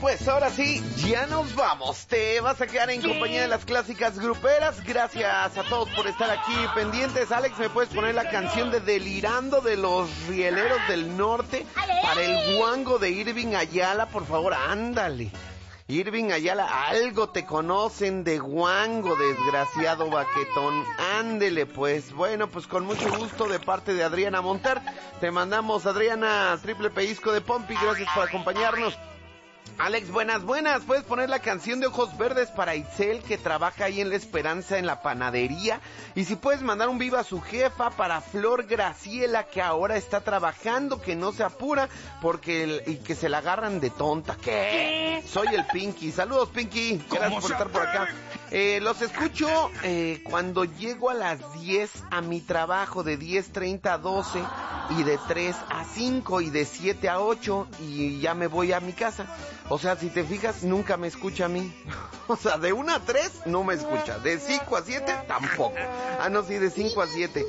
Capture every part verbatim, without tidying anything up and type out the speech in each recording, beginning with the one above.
pues ahora sí, ya nos vamos. Te vas a quedar en ¿Qué? compañía de las clásicas gruperas. Gracias a todos por estar aquí pendientes. Alex, ¿me puedes poner la canción de Delirando de los Rieleros del Norte para el guango de Irving Ayala? Por favor, ándale. Irving Ayala, algo te conocen de guango, desgraciado baquetón. Ándele pues. Bueno, pues con mucho gusto de parte de Adriana Monter. Te mandamos, Adriana, triple pellizco de Pompi. Gracias por acompañarnos. Alex, buenas, buenas. ¿Puedes poner la canción de Ojos Verdes para Itzel, que trabaja ahí en La Esperanza en la panadería? Y si puedes mandar un viva a su jefa para Flor Graciela, que ahora está trabajando, que no se apura porque el, y que se la agarran de tonta. ¿Qué? ¿Qué? Soy el Pinky. Saludos, Pinky. Gracias por estar por acá. Eh, los escucho eh, cuando llego a las diez a mi trabajo, de diez treinta a doce, y de tres a cinco, y de siete a ocho, y ya me voy a mi casa. O sea, si te fijas, nunca me escucha a mí. O sea, de una a tres no me escucha. De cinco a siete tampoco. Ah, no, sí, de cinco a siete.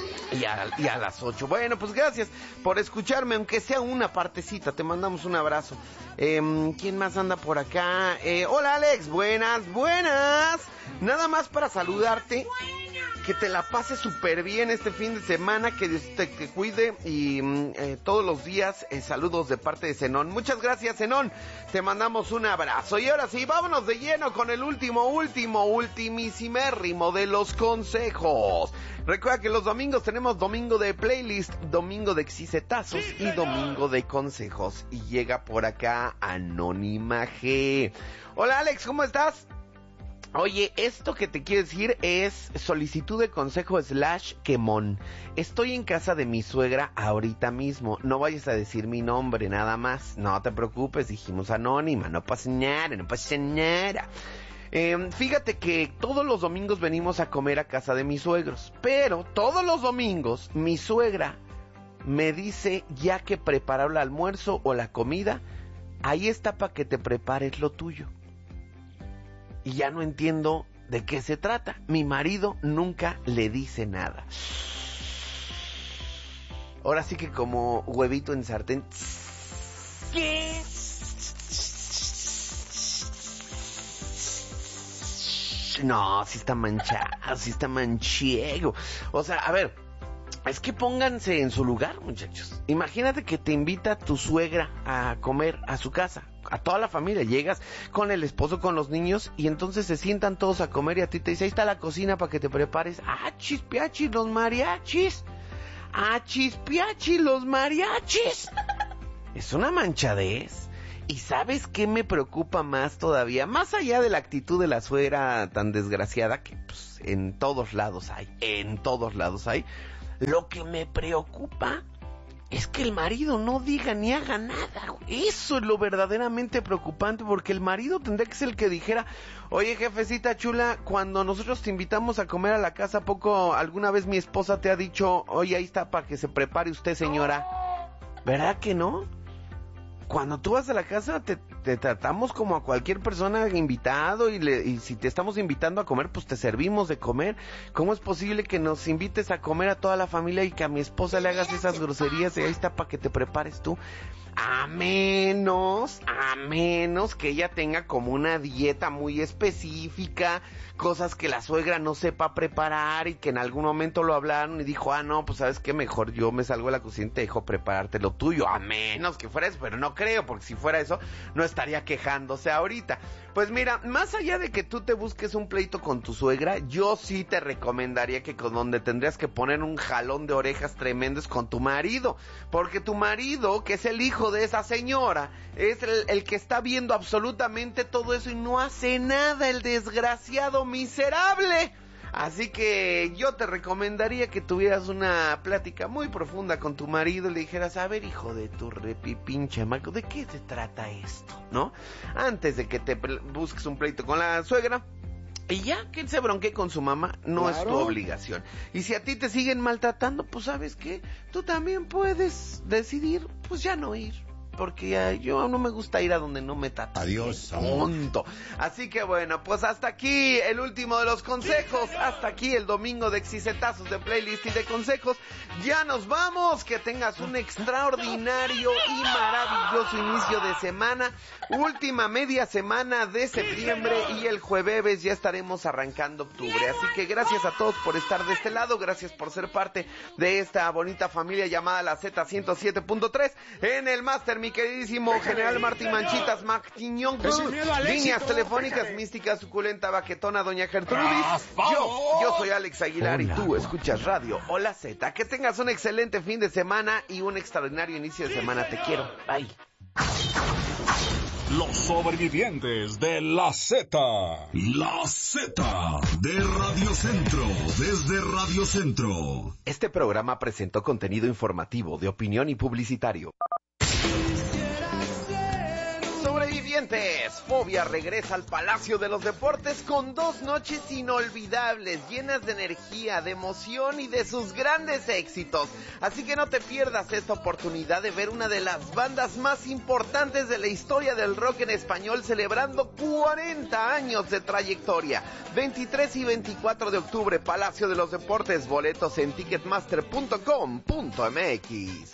Y a, y a las ocho. Bueno, pues gracias por escucharme, aunque sea una partecita. Te mandamos un abrazo. Eh, ¿Quién más anda por acá? Eh, hola, Alex. Buenas, buenas. Nada más para saludarte. Que te la pases súper bien este fin de semana, que Dios te, te cuide y eh, todos los días eh, saludos de parte de Zenón. Muchas gracias, Zenón, te mandamos un abrazo. Y ahora sí, vámonos de lleno con el último, último, ultimísimérrimo de los consejos. Recuerda que los domingos tenemos domingo de playlist, domingo de exicetazos sí, y domingo de consejos. Y llega por acá Anónima G. Hola, Alex, ¿cómo estás? Oye, esto que te quiero decir es solicitud de consejo slash quemón. Estoy en casa de mi suegra ahorita mismo. No vayas a decir mi nombre, nada más. No te preocupes, dijimos anónima. No pasa nada, no pasa nada. Eh, fíjate que todos los domingos venimos a comer a casa de mis suegros. Pero todos los domingos mi suegra me dice, ya que preparó el almuerzo o la comida, ahí está para que te prepares lo tuyo. Y ya no entiendo de qué se trata. Mi marido nunca le dice nada. Ahora sí que como huevito en sartén. ¿Qué? No, sí está manchado, sí está manchego. O sea, a ver, es que pónganse en su lugar, muchachos. Imagínate que te invita tu suegra a comer a su casa, a toda la familia. Llegas con el esposo, con los niños, y entonces se sientan todos a comer y a ti te dice, ahí está la cocina para que te prepares. ¡Ah, chispiachi, los mariachis! ¡Ah, chispiachi, los mariachis! Es una manchadez. ¿Y sabes qué me preocupa más todavía? Más allá de la actitud de la suegra tan desgraciada, que pues en todos lados hay, en todos lados hay, lo que me preocupa es que el marido no diga ni haga nada. Eso es lo verdaderamente preocupante, porque el marido tendría que ser el que dijera, oye, jefecita chula, cuando nosotros te invitamos a comer a la casa, ¿poco alguna vez mi esposa te ha dicho, oye, ahí está para que se prepare usted, señora? ¿Verdad que no? Cuando tú vas a la casa te, te tratamos como a cualquier persona invitado y, le, y si te estamos invitando a comer, pues te servimos de comer. ¿Cómo es posible que nos invites a comer a toda la familia y que a mi esposa le hagas esas groserías y ahí está para que te prepares tú? A menos, a menos que ella tenga como una dieta muy específica, cosas que la suegra no sepa preparar y que en algún momento lo hablaron y dijo, ah, no, pues sabes qué, mejor yo me salgo de la cocina y te dejo prepararte lo tuyo. A menos que fuera eso, pero no creo, porque si fuera eso, no estaría quejándose ahorita. Pues mira, más allá de que tú te busques un pleito con tu suegra, yo sí te recomendaría que con donde tendrías que poner un jalón de orejas tremendo es con tu marido, porque tu marido, que es el hijo de esa señora, es el, el que está viendo absolutamente todo eso y no hace nada, el desgraciado miserable. Así que yo te recomendaría que tuvieras una plática muy profunda con tu marido y le dijeras, a ver, hijo de tu repipinche maco, ¿de qué se trata esto? ¿No? Antes de que te busques un pleito con la suegra. Y ya que él se bronquee con su mamá, no claro. Es tu obligación. Y si a ti te siguen maltratando, pues ¿sabes qué? Tú también puedes decidir, pues ya no ir. porque uh, yo no me gusta ir a donde no me tratan. Adiós, punto. Así que bueno, pues hasta aquí el último de los consejos, hasta aquí el domingo de exicetazos de playlist y de consejos. Ya nos vamos, que tengas un extraordinario y maravilloso inicio de semana, última media semana de septiembre y el jueves ya estaremos arrancando octubre. Así que gracias a todos por estar de este lado, gracias por ser parte de esta bonita familia llamada la Z ciento siete punto tres. En el máster, mi queridísimo General Martín Manchitas Martiñón, líneas telefónicas, mística, suculenta, baquetona, doña Gertrudis. Yo, yo soy Alex Aguilar y tú escuchas Radio Hola Z. Que tengas un excelente fin de semana y un extraordinario inicio de semana. Te quiero. Bye. Los sobrevivientes de la Z. La Z de Radio Centro, desde Radio Centro. Este programa presentó contenido informativo, de opinión y publicitario. Sobrevivientes, Fobia regresa al Palacio de los Deportes con dos noches inolvidables, llenas de energía, de emoción y de sus grandes éxitos. Así que no te pierdas esta oportunidad de ver una de las bandas más importantes de la historia del rock en español celebrando cuarenta años de trayectoria. veintitrés y veinticuatro de octubre, Palacio de los Deportes, boletos en ticketmaster punto com punto m x.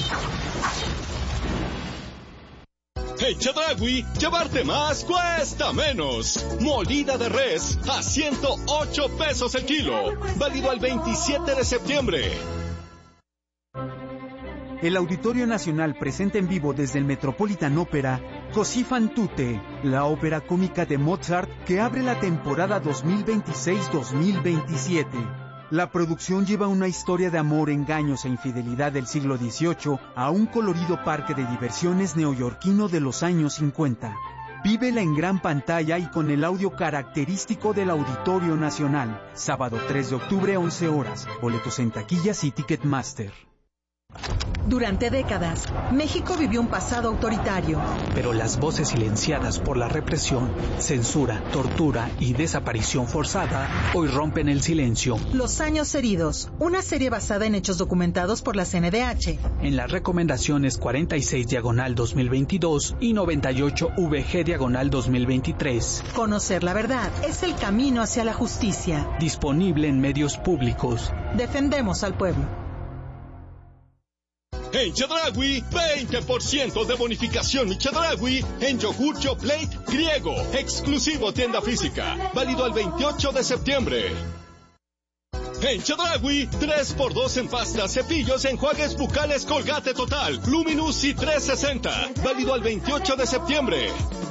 En Chedraui, llevarte más cuesta menos. Molida de res a ciento ocho pesos el kilo. Válido al veintisiete de septiembre. El Auditorio Nacional presenta en vivo desde el Metropolitan Opera Così fan tutte, la ópera cómica de Mozart que abre la temporada dos mil veintiséis dos mil veintisiete. La producción lleva una historia de amor, engaños e infidelidad del siglo dieciocho a un colorido parque de diversiones neoyorquino de los años cincuenta. Vívela en gran pantalla y con el audio característico del Auditorio Nacional. Sábado tres de octubre, once horas. Boletos en taquillas y Ticketmaster. Durante décadas, México vivió un pasado autoritario. Pero las voces silenciadas por la represión, censura, tortura y desaparición forzada hoy rompen el silencio. Los años heridos, una serie basada en hechos documentados por la C N D H. En las recomendaciones cuarenta y seis diagonal dos mil veintidós y noventa y ocho V G diagonal dos mil veintitrés. Conocer la verdad es el camino hacia la justicia. Disponible en medios públicos. Defendemos al pueblo. En Chedraui, veinte por ciento de bonificación y Chedraui en yogur Yoplait griego, exclusivo tienda física, válido al veintiocho de septiembre. En Chedraui, tres por dos en pastas, cepillos, enjuagues bucales Colgate Total, Luminous y trescientos sesenta, válido al veintiocho de septiembre.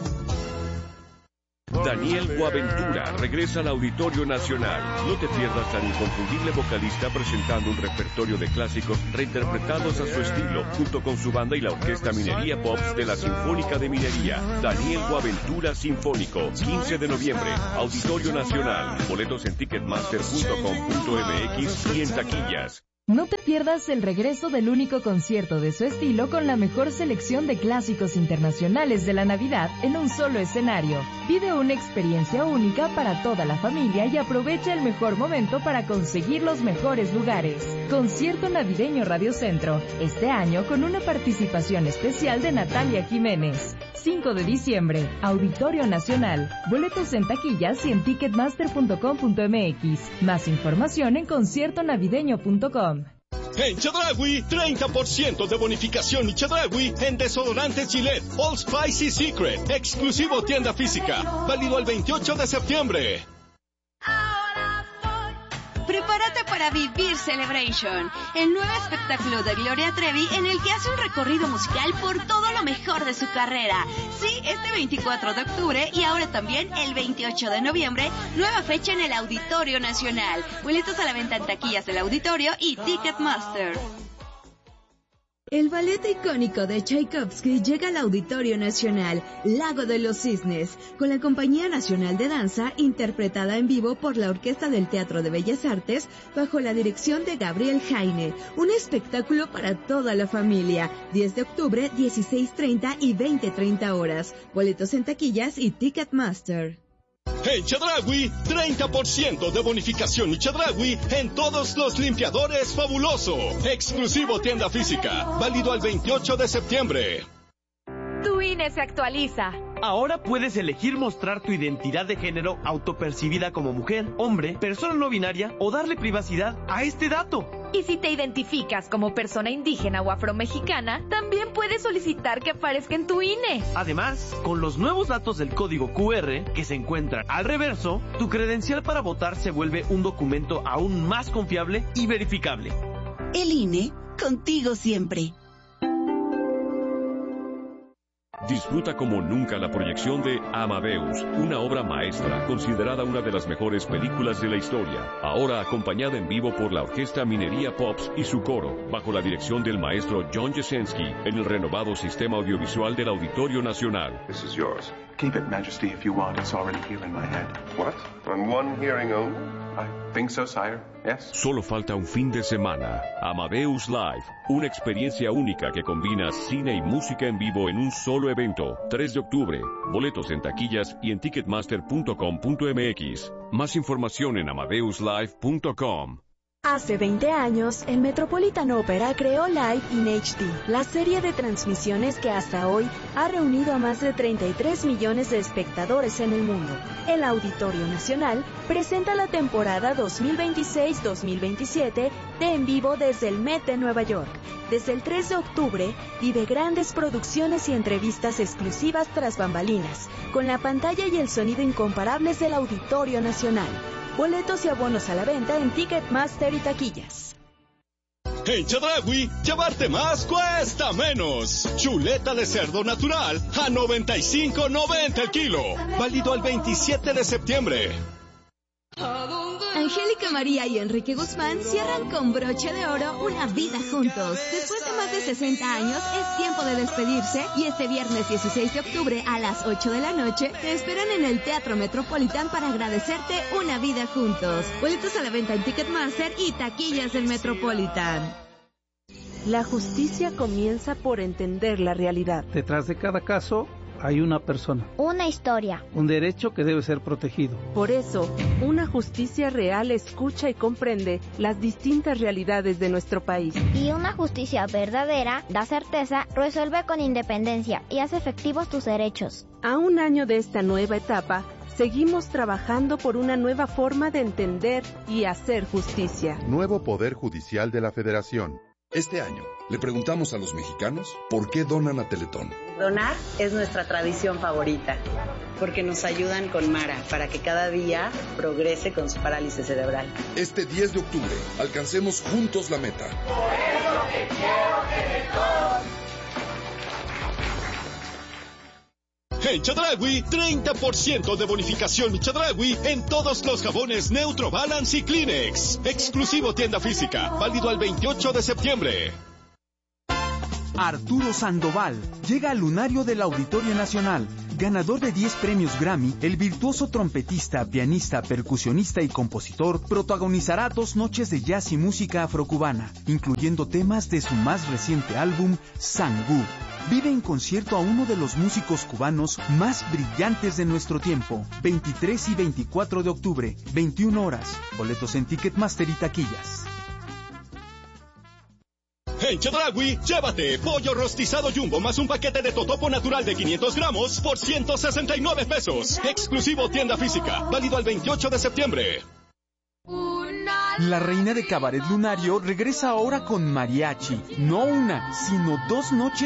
Daniel Boaventura regresa al Auditorio Nacional. No te pierdas al inconfundible vocalista presentando un repertorio de clásicos reinterpretados a su estilo, junto con su banda y la Orquesta Minería Pops de la Sinfónica de Minería. Daniel Boaventura Sinfónico, quince de noviembre, Auditorio Nacional. Boletos en ticketmaster punto com punto m x y en taquillas. No te pierdas el regreso del único concierto de su estilo con la mejor selección de clásicos internacionales de la Navidad en un solo escenario. Vive una experiencia única para toda la familia y aprovecha el mejor momento para conseguir los mejores lugares. Concierto navideño Radio Centro, este año con una participación especial de Natalia Jiménez. cinco de diciembre, Auditorio Nacional. Boletos en taquillas y en ticketmaster punto com punto m x. Más información en concierto navideño punto com. En Chedraui, treinta por ciento de bonificación y Chedraui en desodorantes Gillette, Old Spice y Secret, exclusivo tienda física, válido el veintiocho de septiembre. Prepárate para vivir Celebration, el nuevo espectáculo de Gloria Trevi en el que hace un recorrido musical por todo lo mejor de su carrera. Sí, este veinticuatro de octubre y ahora también el veintiocho de noviembre, nueva fecha en el Auditorio Nacional. Boletos a la venta en taquillas del Auditorio y Ticketmaster. El ballet icónico de Tchaikovsky llega al Auditorio Nacional, Lago de los Cisnes, con la Compañía Nacional de Danza, interpretada en vivo por la Orquesta del Teatro de Bellas Artes, bajo la dirección de Gabriel Jaine. Un espectáculo para toda la familia. diez de octubre, dieciséis treinta y veinte treinta horas. Boletos en taquillas y Ticketmaster. En Chedraui, treinta por ciento de bonificación y Chedraui en todos los limpiadores Fabuloso. Exclusivo tienda física, válido al veintiocho de septiembre. Tu I N E se actualiza. Ahora puedes elegir mostrar tu identidad de género autopercibida como mujer, hombre, persona no binaria o darle privacidad a este dato. Y si te identificas como persona indígena o afromexicana, también puedes solicitar que aparezca en tu I N E. Además, con los nuevos datos del código Q R que se encuentran al reverso, tu credencial para votar se vuelve un documento aún más confiable y verificable. El I N E, contigo siempre. Disfruta como nunca la proyección de Amadeus, una obra maestra considerada una de las mejores películas de la historia, ahora acompañada en vivo por la Orquesta Minería Pops y su coro, bajo la dirección del maestro John Jasenski, en el renovado sistema audiovisual del Auditorio Nacional. This is yours. Keep it, Majesty, if you want. It's already here in my head. What? On one hearing only? I think so, sire. Yes. Solo falta un fin de semana. Amadeus Live, una experiencia única que combina cine y música en vivo en un solo evento. tres de octubre. Boletos en taquillas y en ticketmaster punto com punto m x. Más información en amadeus live punto com. Hace veinte años, el Metropolitan Opera creó Live in H D, la serie de transmisiones que hasta hoy ha reunido a más de treinta y tres millones de espectadores en el mundo. El Auditorio Nacional presenta la temporada dos mil veintiséis dos mil veintisiete de En Vivo desde el Met de Nueva York. Desde el tres de octubre, vive grandes producciones y entrevistas exclusivas tras bambalinas, con la pantalla y el sonido incomparables del Auditorio Nacional. Boletos y abonos a la venta en Ticketmaster y taquillas. En Chedraui, llevarte más cuesta menos. Chuleta de cerdo natural a noventa y cinco noventa el kilo. Válido al veintisiete de septiembre. Angélica María y Enrique Guzmán cierran con broche de oro una vida juntos. Después de más de sesenta años, es tiempo de despedirse y este viernes dieciséis de octubre a las ocho de la noche te esperan en el Teatro Metropolitan para agradecerte una vida juntos. Boletos a la venta en Ticketmaster y taquillas del Metropolitan. La justicia comienza por entender la realidad. Detrás de cada caso hay una persona. Una historia. Un derecho que debe ser protegido. Por eso, una justicia real escucha y comprende las distintas realidades de nuestro país. Y una justicia verdadera da certeza, resuelve con independencia y hace efectivos tus derechos. A un año de esta nueva etapa, seguimos trabajando por una nueva forma de entender y hacer justicia. Nuevo Poder Judicial de la Federación. Este año, le preguntamos a los mexicanos por qué donan a Teletón. Donar es nuestra tradición favorita, porque nos ayudan con Mara para que cada día progrese con su parálisis cerebral. Este diez de octubre, alcancemos juntos la meta. Por eso te quiero, Teletón. En Chedraui, treinta por ciento de bonificación Chedraui en todos los jabones Neutro Balance y Kleenex. Exclusivo tienda física, válido al veintiocho de septiembre. Arturo Sandoval llega al lunario del Auditorio Nacional. Ganador de diez premios Grammy, el virtuoso trompetista, pianista, percusionista y compositor protagonizará dos noches de jazz y música afrocubana, incluyendo temas de su más reciente álbum, Sangú. Vive en concierto a uno de los músicos cubanos más brillantes de nuestro tiempo. veintitrés y veinticuatro de octubre, veintiuna horas. Boletos en Ticketmaster y taquillas. En Chedraui, llévate pollo rostizado Jumbo más un paquete de totopo natural de quinientos gramos por ciento sesenta y nueve pesos. Exclusivo tienda física, válido al veintiocho de septiembre. La reina de Cabaret Lunario regresa ahora con mariachi. No una, sino dos noches